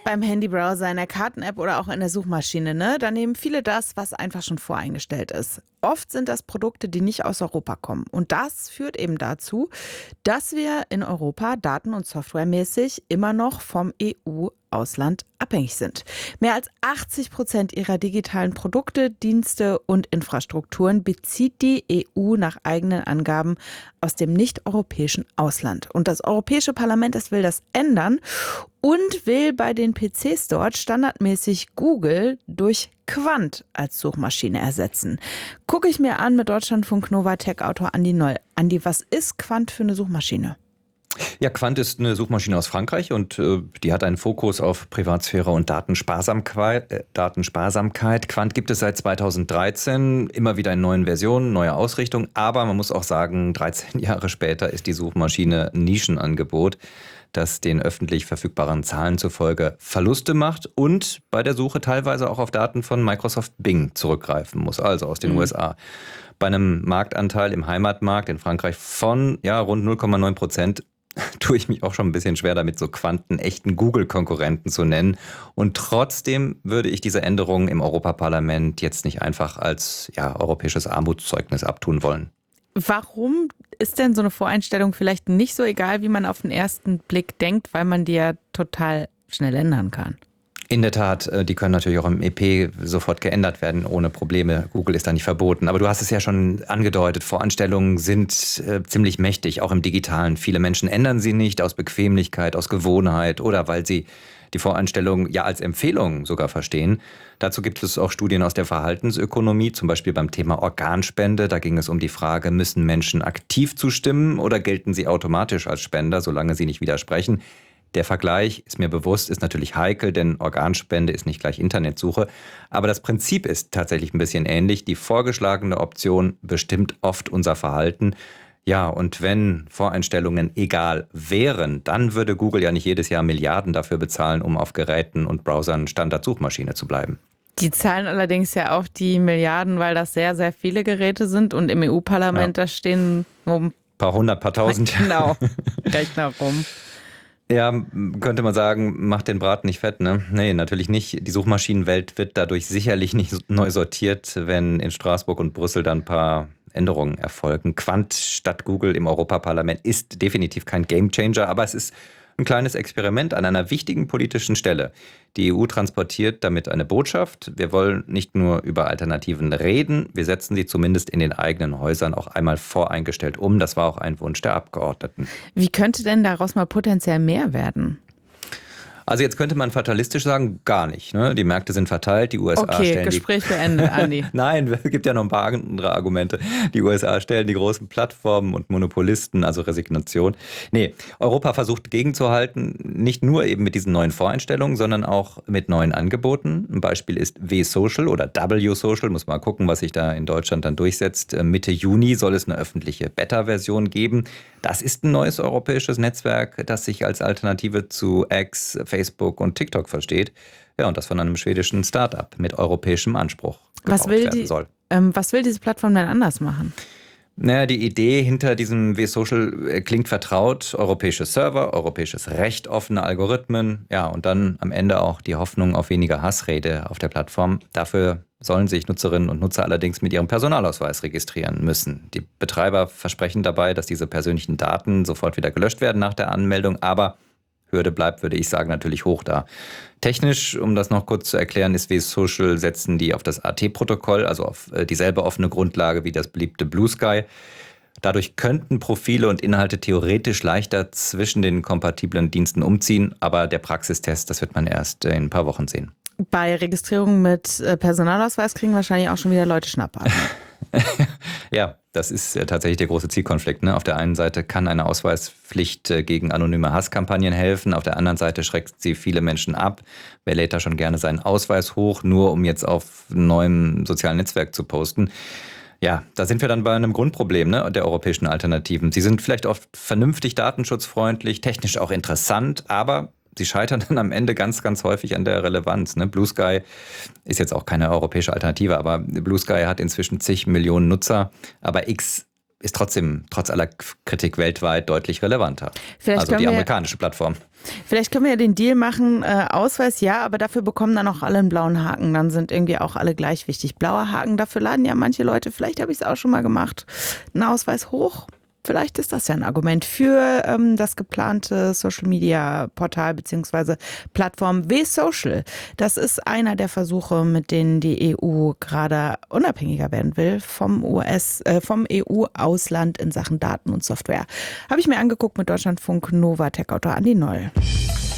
beim Handybrowser, in der Karten-App oder auch in der Suchmaschine, ne? Da nehmen viele das, was einfach schon voreingestellt ist. Oft sind das Produkte, die nicht aus Europa kommen. Und das führt eben dazu, dass wir in Europa daten- und softwaremäßig immer noch vom EU-Ausland abhängig sind. Mehr als 80% ihrer digitalen Produkte, Dienste und Infrastrukturen bezieht die EU nach eigenen Angaben aus dem nicht-europäischen Ausland. Und das Europäische Parlament, das will das ändern und will bei den PCs dort standardmäßig Google durch Quant als Suchmaschine ersetzen. Gucke ich mir an mit Deutschlandfunk Nova Tech-Autor Andi Noll. Andi, was ist Quant für eine Suchmaschine? Ja, Quant ist eine Suchmaschine aus Frankreich und die hat einen Fokus auf Privatsphäre und Datensparsamkeit. Quant gibt es seit 2013, immer wieder in neuen Versionen, neue Ausrichtung. Aber man muss auch sagen, 13 Jahre später ist die Suchmaschine ein Nischenangebot, das den öffentlich verfügbaren Zahlen zufolge Verluste macht und bei der Suche teilweise auch auf Daten von Microsoft Bing zurückgreifen muss, also aus den USA. Bei einem Marktanteil im Heimatmarkt in Frankreich von rund 0,9% tue ich mich auch schon ein bisschen schwer damit, so Quanten echten Google-Konkurrenten zu nennen. Und trotzdem würde ich diese Änderungen im Europaparlament jetzt nicht einfach als europäisches Armutszeugnis abtun wollen. Warum ist denn so eine Voreinstellung vielleicht nicht so egal, wie man auf den ersten Blick denkt, weil man die ja total schnell ändern kann? In der Tat, die können natürlich auch im EP sofort geändert werden, ohne Probleme. Google ist da nicht verboten. Aber du hast es ja schon angedeutet, Voranstellungen sind ziemlich mächtig, auch im Digitalen. Viele Menschen ändern sie nicht aus Bequemlichkeit, aus Gewohnheit oder weil sie die Voreinstellungen ja als Empfehlung sogar verstehen. Dazu gibt es auch Studien aus der Verhaltensökonomie, zum Beispiel beim Thema Organspende. Da ging es um die Frage, müssen Menschen aktiv zustimmen oder gelten sie automatisch als Spender, solange sie nicht widersprechen? Der Vergleich, ist mir bewusst, ist natürlich heikel, denn Organspende ist nicht gleich Internetsuche. Aber das Prinzip ist tatsächlich ein bisschen ähnlich. Die vorgeschlagene Option bestimmt oft unser Verhalten. Ja, und wenn Voreinstellungen egal wären, dann würde Google ja nicht jedes Jahr Milliarden dafür bezahlen, um auf Geräten und Browsern Standardsuchmaschine zu bleiben. Die zahlen allerdings ja auch die Milliarden, weil das sehr, sehr viele Geräte sind. Und im EU-Parlament, da stehen ein paar hundert, paar tausend. Genau, Rechner rum. Ja, könnte man sagen, macht den Braten nicht fett, ne? Nee, natürlich nicht. Die Suchmaschinenwelt wird dadurch sicherlich nicht neu sortiert, wenn in Straßburg und Brüssel dann ein paar Änderungen erfolgen. Quant statt Google im Europaparlament ist definitiv kein Gamechanger, aber es ist ein kleines Experiment an einer wichtigen politischen Stelle. Die EU transportiert damit eine Botschaft. Wir wollen nicht nur über Alternativen reden, wir setzen sie zumindest in den eigenen Häusern auch einmal voreingestellt um. Das war auch ein Wunsch der Abgeordneten. Wie könnte denn daraus mal potenziell mehr werden? Also jetzt könnte man fatalistisch sagen, gar nicht. Ne? Die Märkte sind verteilt, die USA stellen Gespräch beendet, Andi. Nein, es gibt ja noch ein paar andere Argumente. Die USA stellen die großen Plattformen und Monopolisten, also Resignation. Nee, Europa versucht gegenzuhalten, nicht nur eben mit diesen neuen Voreinstellungen, sondern auch mit neuen Angeboten. Ein Beispiel ist W-Social oder W-Social, muss mal gucken, was sich da in Deutschland dann durchsetzt. Mitte Juni soll es eine öffentliche Beta-Version geben. Das ist ein neues europäisches Netzwerk, das sich als Alternative zu X, Facebook und TikTok versteht. Ja, und das von einem schwedischen Start-up mit europäischem Anspruch gebaut werden soll. Was will diese Plattform denn anders machen? Naja, die Idee hinter diesem W-Social klingt vertraut. Europäische Server, europäisches Recht, offene Algorithmen. Ja, und dann am Ende auch die Hoffnung auf weniger Hassrede auf der Plattform. Dafür sollen sich Nutzerinnen und Nutzer allerdings mit ihrem Personalausweis registrieren müssen. Die Betreiber versprechen dabei, dass diese persönlichen Daten sofort wieder gelöscht werden nach der Anmeldung. Aber Hürde bleibt, würde ich sagen, natürlich hoch da. Technisch, um das noch kurz zu erklären, ist W-Social, setzen die auf das AT-Protokoll, also auf dieselbe offene Grundlage wie das beliebte Blue Sky. Dadurch könnten Profile und Inhalte theoretisch leichter zwischen den kompatiblen Diensten umziehen, aber der Praxistest, das wird man erst in ein paar Wochen sehen. Bei Registrierung mit Personalausweis kriegen wahrscheinlich auch schon wieder Leute Schnappatmung. Ja, das ist tatsächlich der große Zielkonflikt. Ne? Auf der einen Seite kann eine Ausweispflicht gegen anonyme Hasskampagnen helfen, auf der anderen Seite schreckt sie viele Menschen ab. Wer lädt da schon gerne seinen Ausweis hoch, nur um jetzt auf einem neuen sozialen Netzwerk zu posten? Ja, da sind wir dann bei einem Grundproblem, ne, der europäischen Alternativen. Sie sind vielleicht oft vernünftig datenschutzfreundlich, technisch auch interessant, aber sie scheitern dann am Ende ganz, ganz häufig an der Relevanz. Ne? Blue Sky ist jetzt auch keine europäische Alternative, aber Blue Sky hat inzwischen zig Millionen Nutzer. Aber X ist trotzdem, trotz aller Kritik weltweit, deutlich relevanter. Vielleicht also die amerikanische Plattform. Vielleicht können wir ja den Deal machen, Ausweis ja, aber dafür bekommen dann auch alle einen blauen Haken. Dann sind irgendwie auch alle gleich wichtig. Blauer Haken, dafür laden ja manche Leute, vielleicht habe ich es auch schon mal gemacht, einen Ausweis hoch. Vielleicht ist das ja ein Argument für das geplante Social-Media-Portal bzw. Plattform W-Social. Das ist einer der Versuche, mit denen die EU gerade unabhängiger werden will vom EU-Ausland in Sachen Daten und Software. Habe ich mir angeguckt mit Deutschlandfunk Nova Tech-Autor Andi Noll.